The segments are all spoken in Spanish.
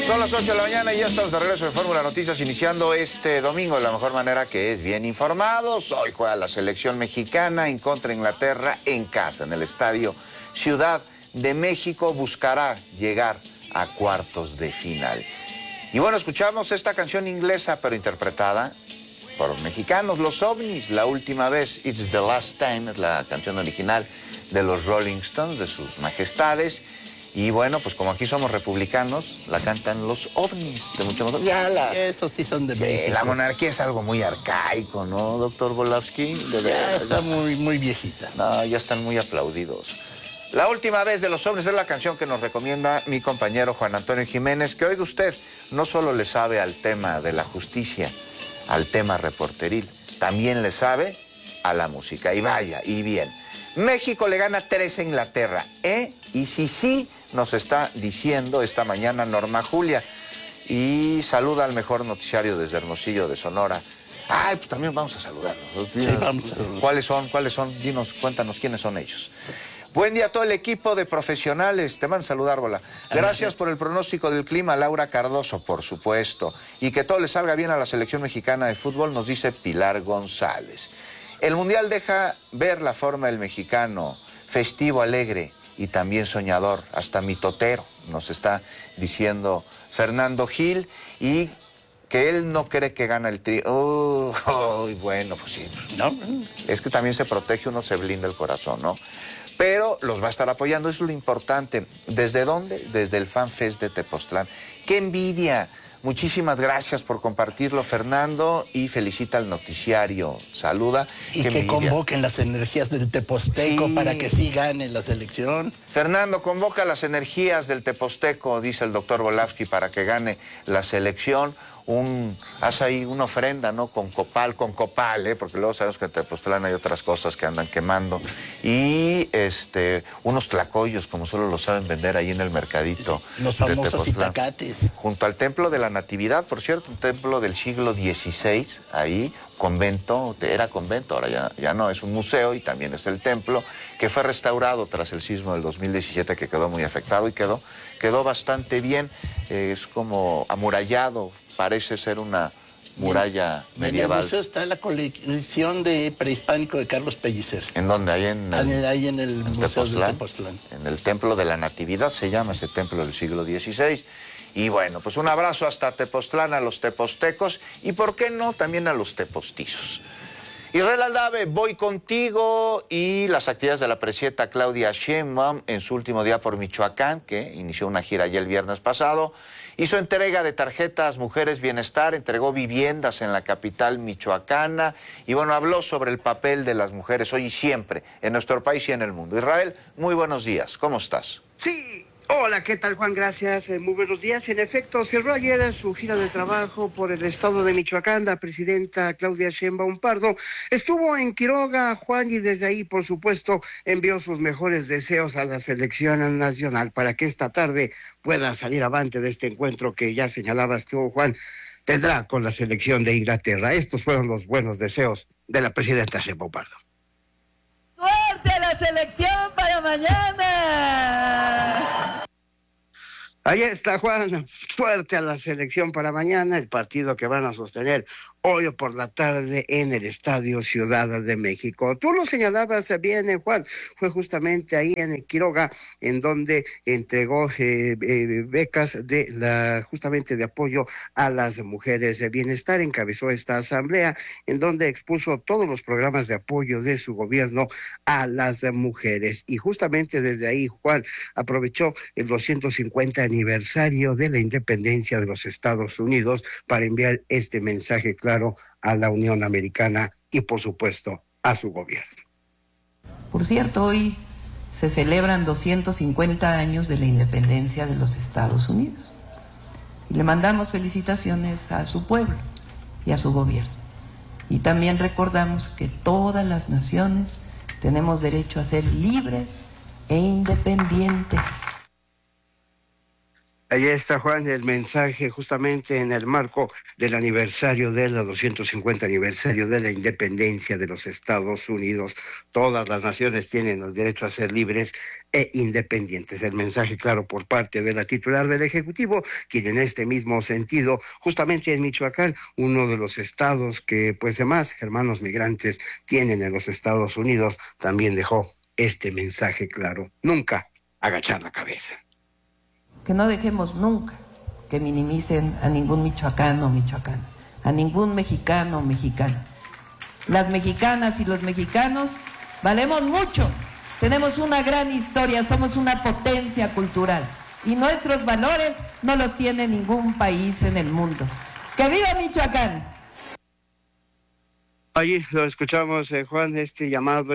Son las 8 de la mañana y ya estamos de regreso en Fórmula Noticias, iniciando este domingo de la mejor manera, que es bien informados. Hoy juega la selección mexicana en contra de Inglaterra en casa, en el estadio Ciudad de México. Buscará llegar a cuartos de final. Y bueno, escuchamos esta canción inglesa, pero interpretada por mexicanos, los OVNIs. La última vez, It's the Last Time, es la canción original de los Rolling Stones, de sus majestades. Y bueno, pues como aquí somos republicanos, la cantan los OVNIs de mucho mejor. Esos sí son de México. La monarquía es algo muy arcaico, ¿no, doctor Volavsky? Ya está muy viejita. No, ya están muy aplaudidos. La última vez de los OVNIs es la canción que nos recomienda mi compañero Juan Antonio Jiménez, que oiga usted, no solo le sabe al tema de la justicia, al tema reporteril, también le sabe a la música. Y vaya, y bien. México le gana 3 a Inglaterra, Y sí, nos está diciendo esta mañana Norma Julia. Y saluda al mejor noticiario desde Hermosillo de Sonora. Ay, pues también vamos a saludarlos. Sí, vamos a saludar. ¿Cuáles son? Dinos, cuéntanos quiénes son ellos. Buen día a todo el equipo de profesionales. Te mando a saludar, Bola. Gracias por el pronóstico del clima, Laura Cardoso, por supuesto. Y que todo le salga bien a la selección mexicana de fútbol, nos dice Pilar González. El Mundial deja ver la forma del mexicano, festivo, alegre y también soñador, hasta mitotero, nos está diciendo Fernando Gil, y que él no cree que gana el tri. Bueno, pues sí. ¿No? Es que también se protege, uno se blinda el corazón, ¿no? Pero los va a estar apoyando, eso es lo importante. ¿Desde dónde? Desde el FanFest de Tepoztlán. ¡Qué envidia! Muchísimas gracias por compartirlo, Fernando, y felicita al noticiario. Saluda. Y que convoquen las energías del Teposteco para que sí gane la selección. Fernando, convoca las energías del Teposteco, dice el doctor Volavsky, para que gane la selección. Haz ahí una ofrenda, ¿no? Con copal, porque luego sabemos que en Tepoztlán hay otras cosas que andan quemando. Y unos tlacoyos, como solo lo saben vender ahí en el mercadito. Los famosos itacates. Junto al Templo de la Natividad, por cierto, un templo del siglo XVI, ahí, convento, era convento, ahora ya no, es un museo y también es el templo, que fue restaurado tras el sismo del 2017, que quedó muy afectado y quedó bastante bien. Es como amurallado, parece ser una muralla medieval. En el museo está la colección de prehispánico de Carlos Pellicer. ¿En dónde? Ahí en el Museo de Tepoztlán. En el Templo de la Natividad se llama ese templo del siglo XVI. Y bueno, pues un abrazo hasta Tepoztlán a los tepostecos y, ¿por qué no?, también a los tepostizos. Israel Aldave, voy contigo. Y las actividades de la presidenta Claudia Sheinbaum en su último día por Michoacán, que inició una gira ya el viernes pasado. Hizo entrega de tarjetas Mujeres Bienestar, entregó viviendas en la capital michoacana y bueno, habló sobre el papel de las mujeres hoy y siempre en nuestro país y en el mundo. Israel, muy buenos días, ¿cómo estás? Sí, hola, ¿qué tal, Juan? Gracias, muy buenos días. En efecto, cerró ayer su gira de trabajo por el estado de Michoacán. La presidenta Claudia Sheinbaum Pardo estuvo en Quiroga, Juan, y desde ahí, por supuesto, envió sus mejores deseos a la selección nacional para que esta tarde pueda salir avante de este encuentro que ya señalabas tú, Juan, tendrá con la selección de Inglaterra. Estos fueron los buenos deseos de la presidenta Sheinbaum Pardo. ¡Suerte a la selección para mañana! Ahí está, Juan, fuerte a la selección para mañana, el partido que van a sostener hoy por la tarde en el Estadio Ciudad de México. Tú lo señalabas bien, Juan, fue justamente ahí en Quiroga en donde entregó becas justamente de apoyo a las mujeres de bienestar. Encabezó esta asamblea en donde expuso todos los programas de apoyo de su gobierno a las mujeres. Y justamente desde ahí, Juan, aprovechó el 250 aniversario de la independencia de los Estados Unidos para enviar este mensaje claro a la Unión Americana y, por supuesto, a su gobierno. Por cierto, hoy se celebran 250 años de la independencia de los Estados Unidos. Y le mandamos felicitaciones a su pueblo y a su gobierno. Y también recordamos que todas las naciones tenemos derecho a ser libres e independientes. Ahí está, Juan, el mensaje justamente en el marco del aniversario del 250 aniversario de la independencia de los Estados Unidos. Todas las naciones tienen el derecho a ser libres e independientes. El mensaje claro por parte de la titular del Ejecutivo, quien en este mismo sentido, justamente en Michoacán, uno de los estados que pues más hermanos migrantes tienen en los Estados Unidos, también dejó este mensaje claro. Nunca agachar la cabeza. Que no dejemos nunca que minimicen a ningún michoacano o michoacana, a ningún mexicano o mexicana. Las mexicanas y los mexicanos valemos mucho, tenemos una gran historia, somos una potencia cultural y nuestros valores no los tiene ningún país en el mundo. ¡Que viva Michoacán! Allí lo escuchamos, Juan, este llamado,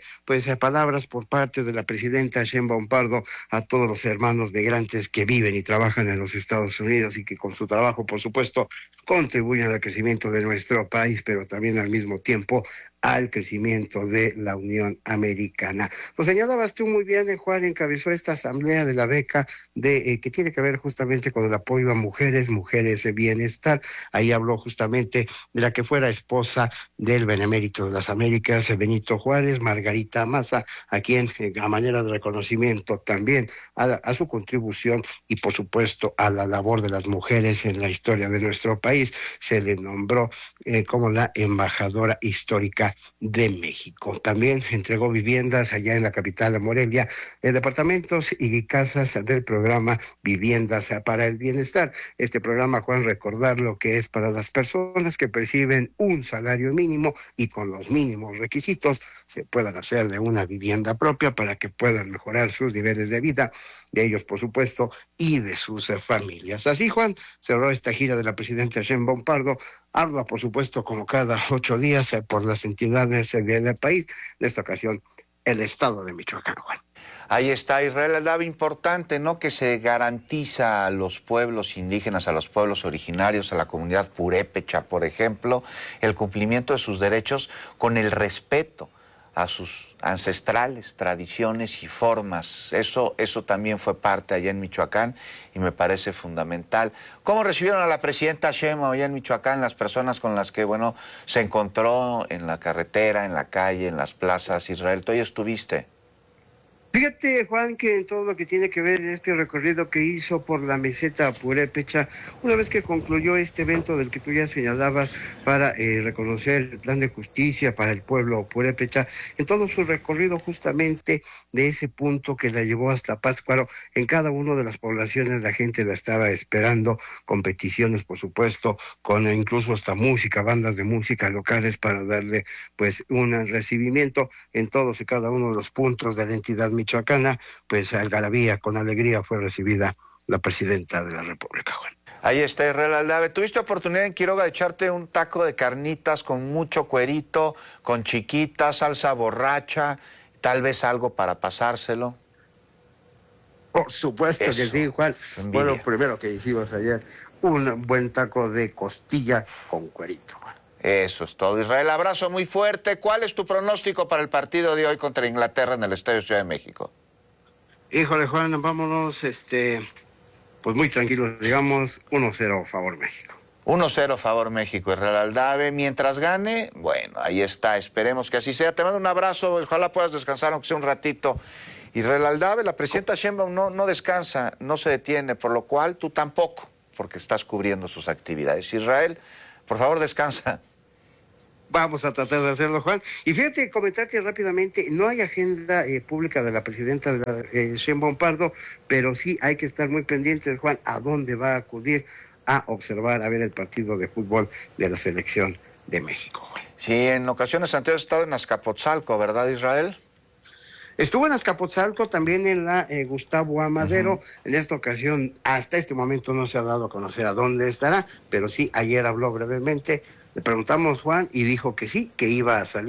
palabras por parte de la presidenta Sheinbaum Pardo a todos los hermanos migrantes que viven y trabajan en los Estados Unidos y que con su trabajo, por supuesto, contribuyen al crecimiento de nuestro país, pero también al mismo tiempo al crecimiento de la Unión Americana. Lo señalabas tú muy bien, Juan, encabezó esta asamblea de la beca que tiene que ver justamente con el apoyo a mujeres de bienestar. Ahí habló justamente de la que fuera esposa del benemérito de las Américas, Benito Juárez, Margarita Maza, a quien a manera de reconocimiento también a su contribución y por supuesto a la labor de las mujeres en la historia de nuestro país, se le nombró como la embajadora histórica de México. También entregó viviendas allá en la capital de Morelia, departamentos y casas del programa Viviendas para el Bienestar. Este programa, Juan, recordar lo que es para las personas que perciben un salario mínimo y con los mínimos requisitos se puedan hacer de una vivienda propia para que puedan mejorar sus niveles de vida, de ellos, por supuesto, y de sus familias. Así, Juan, cerró esta gira de la presidenta Sheinbaum Pardo, ardua, por supuesto, como cada 8 días por las entidades del país, en esta ocasión el estado de Michoacán, Juan. Ahí está, Israel Aldave, importante, ¿no? Que se garantiza a los pueblos indígenas, a los pueblos originarios, a la comunidad purépecha, por ejemplo, el cumplimiento de sus derechos con el respeto a sus ancestrales tradiciones y formas. Eso también fue parte allá en Michoacán y me parece fundamental. ¿Cómo recibieron a la presidenta Sheinbaum allá en Michoacán las personas con las que, bueno, se encontró en la carretera, en la calle, en las plazas? Israel, ¿tú ya estuviste? Fíjate, Juan, que en todo lo que tiene que ver este recorrido que hizo por la meseta purépecha, una vez que concluyó este evento del que tú ya señalabas para reconocer el plan de justicia para el pueblo purépecha, en todo su recorrido justamente de ese punto que la llevó hasta Pátzcuaro, en cada una de las poblaciones la gente la estaba esperando, con peticiones, por supuesto, con incluso hasta música, bandas de música locales para darle pues un recibimiento en todos y cada uno de los puntos de la entidad michoacana, pues algarabía, con alegría fue recibida la presidenta de la República, Juan. Ahí está Israel Aldave. ¿Tuviste oportunidad en Quiroga de echarte un taco de carnitas con mucho cuerito, con chiquita, salsa borracha, tal vez algo para pasárselo? Por supuesto que sí, Juan. Envidia. Fue lo primero que hicimos ayer, un buen taco de costilla con cuerito, Juan. Eso es todo, Israel. Abrazo muy fuerte. ¿Cuál es tu pronóstico para el partido de hoy contra Inglaterra en el Estadio Ciudad de México? Híjole, Juan, vámonos, pues muy tranquilos, digamos, 1-0 favor México. 1-0 favor México, Israel Aldave. Mientras gane, bueno, ahí está, esperemos que así sea. Te mando un abrazo, ojalá puedas descansar aunque sea un ratito. Israel Aldave, la presidenta Sheinbaum no descansa, no se detiene, por lo cual tú tampoco, porque estás cubriendo sus actividades. Israel, por favor, descansa. Vamos a tratar de hacerlo, Juan. Y fíjate, comentarte rápidamente, no hay agenda pública de la presidenta de Sheinbaum Pardo, pero sí hay que estar muy pendientes, Juan, a dónde va a acudir a observar, a ver el partido de fútbol de la selección de México, Juan. Sí, en ocasiones anteriores he estado en Azcapotzalco, ¿verdad, Israel? Estuvo en Azcapotzalco, también en la Gustavo Amadero. En esta ocasión, hasta este momento no se ha dado a conocer a dónde estará, pero sí, ayer habló brevemente. Le preguntamos, Juan, y dijo que sí, que iba a salir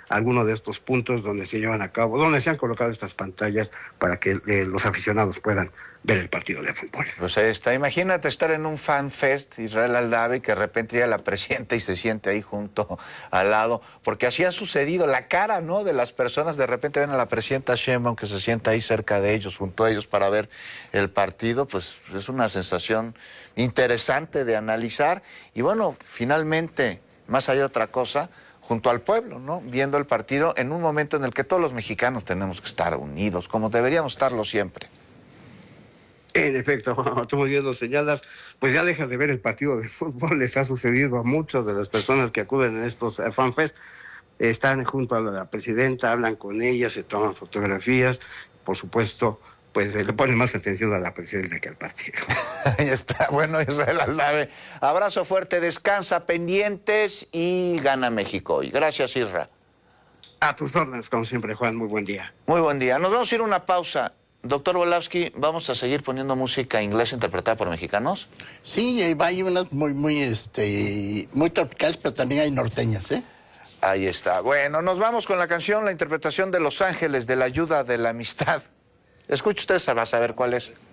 alguno de estos puntos donde se llevan a cabo, donde se han colocado estas pantallas para que los aficionados puedan ver el partido de fútbol. Pues ahí está. Imagínate estar en un fan fest, Israel Aldave, y que de repente llega la presidenta y se siente ahí junto al lado, porque así ha sucedido. La cara, ¿no?, de las personas, de repente ven a la presidenta Sheinbaum que se sienta ahí cerca de ellos, junto a ellos para ver el partido, pues es una sensación interesante de analizar. Y bueno, finalmente, más allá de otra cosa, junto al pueblo, ¿no?, viendo el partido en un momento en el que todos los mexicanos tenemos que estar unidos, como deberíamos estarlo siempre. En efecto, tú muy bien lo señalas, pues ya dejas de ver el partido de fútbol. Les ha sucedido a muchas de las personas que acuden a estos fanfest. Están junto a la presidenta, hablan con ella, se toman fotografías, por supuesto, pues le ponen más atención a la presidenta que al partido. Ahí está, bueno, Israel Aldave, abrazo fuerte, descansa, pendientes y gana México hoy. Gracias, Isra. A tus órdenes, como siempre, Juan, muy buen día. Muy buen día. Nos vamos a ir a una pausa. Doctor Volavsky, ¿vamos a seguir poniendo música inglesa interpretada por mexicanos? Sí, hay unas muy tropicales, pero también hay norteñas, ¿eh? Ahí está. Bueno, nos vamos con la canción, la interpretación de Los Ángeles, de la ayuda, de la amistad. Escuche usted, va a saber cuál es.